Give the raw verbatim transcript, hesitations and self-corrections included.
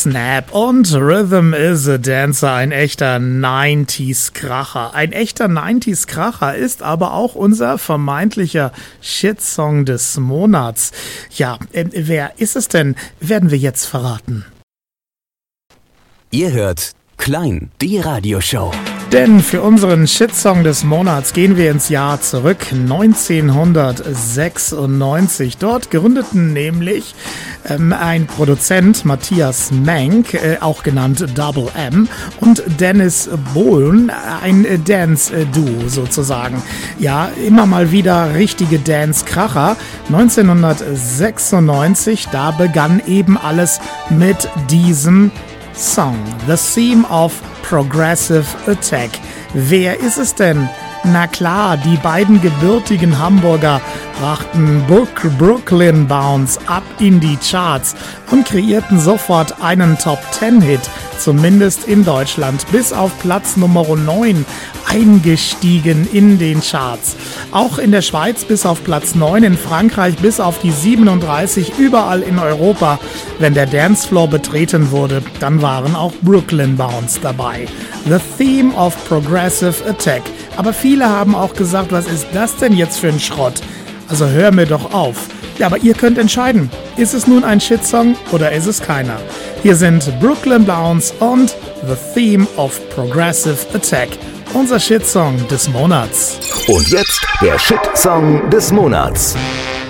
Snap und Rhythm is a Dancer, ein echter neunziger-Kracher. Ein echter neunziger-Kracher ist aber auch unser vermeintlicher Shitsong des Monats. Ja, äh, wer ist es denn? Werden wir jetzt verraten. Ihr hört Klein, die Radioshow. Denn für unseren Shitsong des Monats gehen wir ins Jahr zurück, neunzehnhundertsechsundneunzig. Dort gründeten nämlich ähm, ein Produzent, Matthias Menk, äh, auch genannt Double M, und Dennis Bohlen, ein Dance-Duo sozusagen. Ja, immer mal wieder richtige Dance-Kracher. neunzehnhundertsechsundneunzig, da begann eben alles mit diesem Song, The Theme of Progressive Attack. Wer ist es denn? Na klar, die beiden gebürtigen Hamburger brachten Brooklyn Bounce ab in die Charts und kreierten sofort einen Top-Ten-Hit, zumindest in Deutschland, bis auf Platz Nummer neun eingestiegen in den Charts. Auch in der Schweiz bis auf Platz neun, in Frankreich bis auf die siebenunddreißig, überall in Europa. Wenn der Dancefloor betreten wurde, dann waren auch Brooklyn Bounce dabei. The Theme of Progressive Attack. Aber viele haben auch gesagt, was ist das denn jetzt für ein Schrott? Also hör mir doch auf. Ja, aber ihr könnt entscheiden, ist es nun ein Shitsong oder ist es keiner? Hier sind Brooklyn Bounce und The Theme of Progressive Attack, unser Shitsong des Monats. Und jetzt der Shitsong des Monats.